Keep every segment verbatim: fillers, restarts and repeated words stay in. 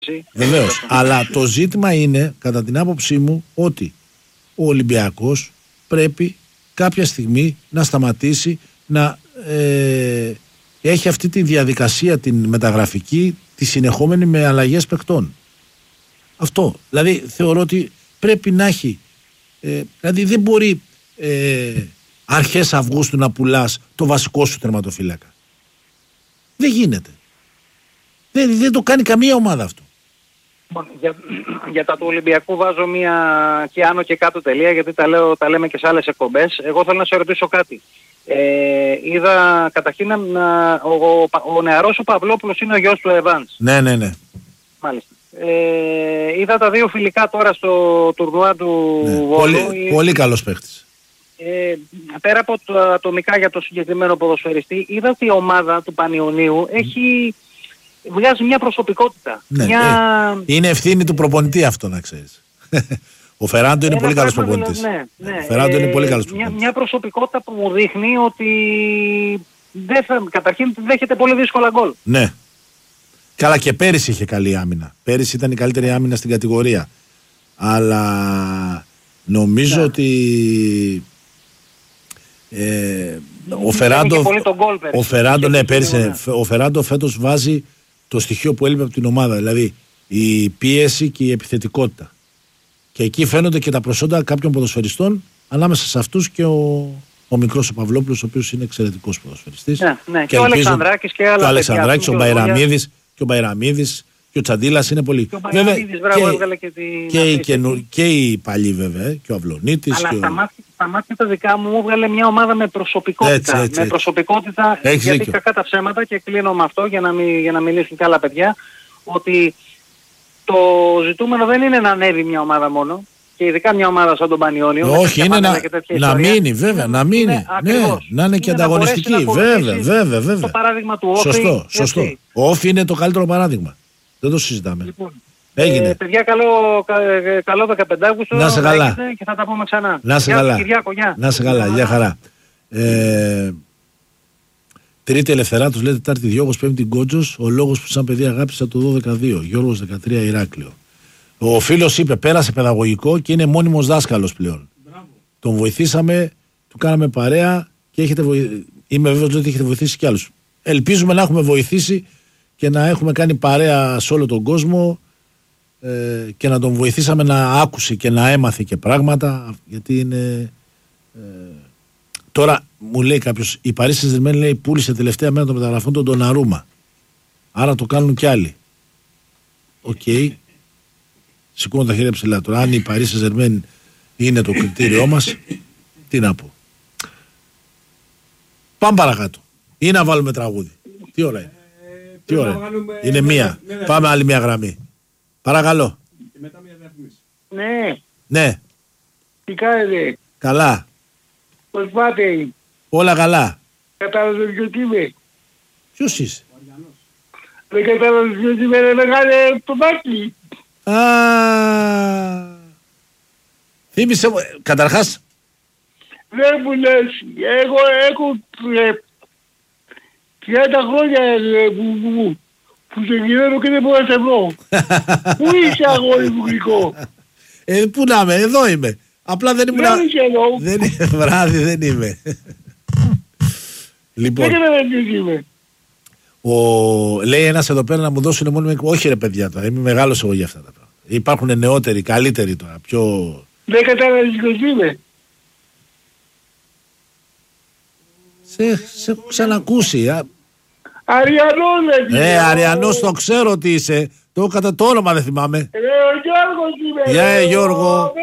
Βεβαίως. Αλλά το ζήτημα είναι, κατά την άποψή μου, ότι ο Ολυμπιακός πρέπει κάποια στιγμή να σταματήσει να ε, έχει αυτή τη διαδικασία την μεταγραφική, τη συνεχόμενη με αλλαγές παικτών. Αυτό. Δηλαδή θεωρώ ότι πρέπει να έχει, ε, δηλαδή δεν μπορεί ε, αρχές Αυγούστου να πουλάς το βασικό σου τερματοφύλακα. Δεν γίνεται. Δεν, δεν το κάνει καμία ομάδα αυτό. Για, για τα του Ολυμπιακού βάζω μία και άνω και κάτω τελεία, γιατί τα, λέω, τα λέμε και σε άλλες εκπομπές. Εγώ θέλω να σε ρωτήσω κάτι. Ε, είδα καταρχήν να, ο, ο, ο νεαρός ο Παυλόπουλος είναι ο γιος του Εβάνς. Ναι, ναι, ναι. Μάλιστα. Ε, είδα τα δύο φιλικά τώρα στο τουρνουά του Ναι. Βόλου. Πολύ, πολύ καλός παίχτης. Ε, πέρα από τα ατομικά για το συγκεκριμένο ποδοσφαιριστή, είδα ότι η ομάδα του Πανιωνίου έχει... βγάζει μια προσωπικότητα. Ναι, μια... ε, είναι ευθύνη του προπονητή αυτό, να ξέρεις. Ο Φεράντο είναι Ένα πολύ καλός πράγμα, προπονητής. Ναι, ναι. Ο Φεράντο ε, είναι πολύ καλός προπονητής. Μια, μια προσωπικότητα που μου δείχνει ότι δεν θα, καταρχήν δέχεται πολύ δύσκολα γκολ. Ναι. Καλά, και πέρυσι είχε καλή άμυνα. Πέρυσι ήταν η καλύτερη άμυνα στην κατηγορία. Αλλά νομίζω ναι. ότι ε, ο Φεράντο, ο Φεράντο, ναι, πέρυσι, ο Φεράντο φέτος βάζει το στοιχείο που έλειπε από την ομάδα. Δηλαδή η πίεση και η επιθετικότητα. Και εκεί φαίνονται και τα προσόντα κάποιων ποδοσφαιριστών, ανάμεσα σε αυτούς και ο, ο μικρός ο Παυλόπουλος, ο οποίος είναι εξαιρετικός ποδοσφαιριστής. Ναι, ναι. Και, και ο Αλεξανδράκης και άλλα παιδιά. Ο Αλεξανδράκης, ο Μπαϊραμίδης και ο Μπαϊραμίδης και ο Τσαντίλας είναι πολύ. Και ο Μπαϊραμίδης, μπράβο, έβγαλε και την... Και, και, και, και οι παλιοί βέβαια, και ο Αυλονίτης. Αλλά και στα, ο... μάτια, στα μάτια τα δικά μου έβγαλε μια ομάδα με προσωπικότητα. Έτσι, έτσι, με έτσι. προσωπικότητα, Έχεις γιατί δίκιο. κακά τα ψέματα, και κλείνω με αυτό για να, μην, για να μιλήσουν και άλλα παιδιά, ότι το ζητούμενο δεν είναι να ανέβει μια ομάδα μόνο, και ειδικά μια ομάδα σαν τον Πανιόνιο. Όχι, είναι να, να μείνει, βέβαια, να μείνει. Ναι, ναι, να είναι και ανταγωνιστική. Να βέβαια, βέβαια, βέβαια. Το παράδειγμα του Όφη. Σωστό, σωστό. Ο Όφη είναι το καλύτερο παράδειγμα. Δεν το συζητάμε. Λοιπόν, έγινε. Ε, παιδιά, καλό, κα, καλό δεκαπέντε Αυγούστου. Να σε καλά. Και θα τα πούμε ξανά. Να σε Γεια καλά. Κυριάκο, γεια. Να σε καλά, γεια χαρά. Ε, Τρίτη Ελευθεράτος λέει Τετάρτη Διώγος, Πέμπτη Γκότζος. Ο λόγος που σαν παιδί αγάπησα το δώδεκα δύο. Γιώργος δεκατρία Ηράκλειο. Ο φίλος είπε πέρασε παιδαγωγικό και είναι μόνιμος δάσκαλος πλέον. Μπράβο. Τον βοηθήσαμε, του κάναμε παρέα και έχετε βοη... είμαι βέβαιος ότι έχετε βοηθήσει κι άλλους. Ελπίζουμε να έχουμε βοηθήσει και να έχουμε κάνει παρέα σε όλο τον κόσμο ε, και να τον βοηθήσαμε να άκουσε και να έμαθε και πράγματα, γιατί είναι... Ε, τώρα μου λέει κάποιος, η Paris Saint-Germain λέει πούλησε τελευταία μέρα των μεταγραφών τον Ντοναρούμα. Άρα το κάνουν κι άλλοι. Οκ. Okay. Σηκώνω τα χέρια ψηλά τώρα. Αν η Paris Saint-Germain είναι το κριτήριό μας, τι να πω. Πάμε παρακάτω. Ή να βάλουμε τραγούδι. Τι ώρα είναι. Ε, τι ώρα είναι. Βάλουμε... Είναι μία. Ναι, ναι. Πάμε άλλη μία γραμμή. Παρακαλώ. Και μετά μία διαφήμιση. Ναι. Ναι. Τι κάνετε. Καλά. Πώς πάτε. Όλα καλά. Κατάλαβες ποιος είμαι. Ποιος είσαι. Δεν κατάλαβες ποιος είμαι. Ρε μεγάλε το Μάκη. Α, θύμισε μου, καταρχάς. Δεν μου λες, εγώ έχω τριάντα χρόνια που, που, που σε γυραίνω και δεν μπορώ να σε βρω. Πού είσαι αγόρι μου γλυκό. Ε, πού να είμαι, εδώ είμαι. Απλά δεν ήμουν... Δεν είσαι εδώ. Δεν είναι βράδυ, δεν είμαι. Λοιπόν. Δεν καταλαβαίνεις ποιος είμαι. Ο... Λέει ένας εδώ πέρα να μου δώσουν μόνο... Όχι ρε παιδιά τώρα, είμαι μεγάλος εγώ για αυτά τα πράγματα. Υπάρχουν νεότεροι, καλύτεροι τώρα, πιο... Δεν κατάλαβες ποιος είμαι. Σε, σε έχω ξανακούσει. Α... Αριανός δεν Ε, Αριανός το ξέρω ότι είσαι. Το κατά το όνομα δεν θυμάμαι. Ε, ο Γιώργος είμαι. Γεια yeah, Γιώργο.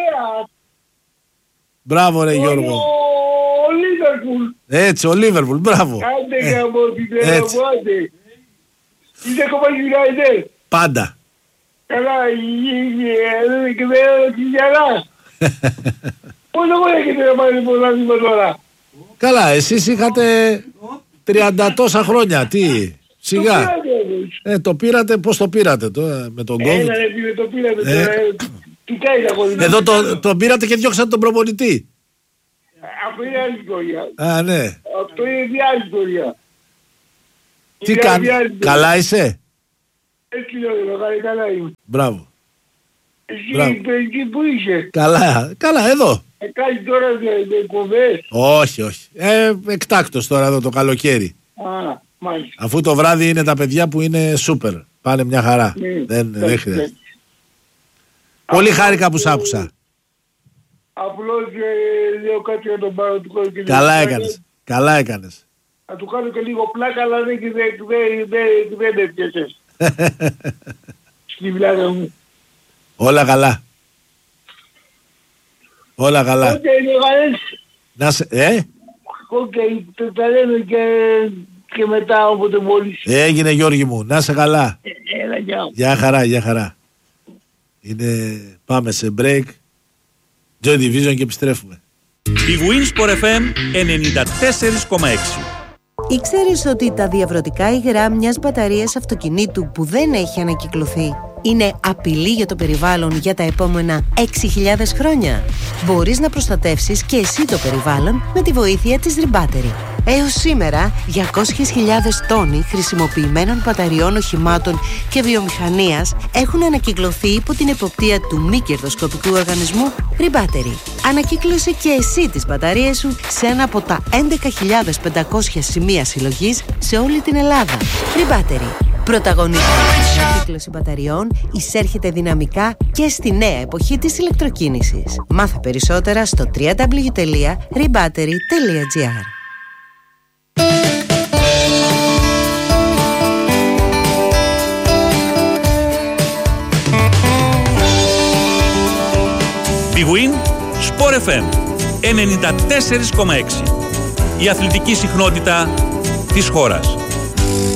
Μπράβο ρε Γιώργο. Ο Λίβερπουλ. Έτσι, ο Λίβερπουλ, μπράβο. Κάντε γαμό την πέρα μου, άντε. Είσαι ακόμα United. Πάντα. Καλά, και δεν είναι γυαλά. Πώς εγώ έχετε να πάρει πολλά βήμα τώρα. Καλά, εσείς είχατε τριάντα τόσα χρόνια, τι, σιγά. Ε, το πήρατε, πώς το πήρατε τώρα, με τον COVID. Έλα ρε φίλε, το πήρατε τώρα, τι κάνει ακόμα. Εδώ το, το πήρατε και διώξατε τον προπονητή. Αυτό είναι άλλη ιστορία. Α, ναι. Αυτό είναι μια άλλη ιστορία. Τι κάνει, καλά είσαι. Έτσι λέω, μεγάλη, καλά είμαι. Μπράβο. Εσύ, εκεί που είσαι. Καλά, καλά, εδώ. Ε, κάνει τώρα εκπομπές. Όχι, όχι. Ε, εκτάκτος τώρα εδώ το καλοκαίρι. Α, μάλιστα. Αφού το βράδυ είναι τα παιδιά που είναι σούπερ. Πάνε μια χαρά. Ναι, δεν ναι, δεν χρειάζεται. ναι. Πολύ χάρηκα που σ' άκουσα. Απλώς ε, λέω κάτι για τον παροδικό. Καλά έκανες. Καλά έκανες. Θα του κάνω και λίγο πλάκα, αλλά δεν δεν δεν δεν δεν έπιασες. Στη βλάκα μου. Όλα καλά. Όλα καλά. Οκ, μεγάλες. Να σε... Ε? Οκ, το τα λέμε και, και μετά όποτε μόλις. Έγινε Γιώργη μου. Να σε καλά. Έλα, γεια. Γεια χαρά, γεια χαρά. Είναι... Πάμε σε break. Joy Division και επιστρέφουμε. Η Winsport εφ εμ ενενήντα τέσσερα κόμμα έξι. Ήξερες ότι τα διαβρωτικά υγρά μιας μπαταρίας αυτοκινήτου που δεν έχει ανακυκλωθεί είναι απειλή για το περιβάλλον για τα επόμενα έξι χιλιάδες χρόνια? Μπορείς να προστατεύσεις και εσύ το περιβάλλον με τη βοήθεια της Rebattery. Έως σήμερα, διακόσιες χιλιάδες τόνοι χρησιμοποιημένων μπαταριών οχημάτων και βιομηχανίας έχουν ανακυκλωθεί υπό την εποπτεία του μη κερδοσκοπικού οργανισμού Rebattery. Ανακύκλωσε και εσύ τις μπαταρίες σου σε ένα από τα έντεκα χιλιάδες πεντακόσια σημεία συλλογής σε όλη την Ελλάδα. Rebattery. Πρωταγωνιστή στην ανακύκλωση μπαταριών εισέρχεται δυναμικά και στη νέα εποχή της ηλεκτροκίνησης. Μάθε περισσότερα στο double-u double-u double-u τελεία rebattery τελεία gr. Big Win Sport εφ εμ ενενήντα τέσσερα κόμμα έξι. Η αθλητική συχνότητα της χώρας.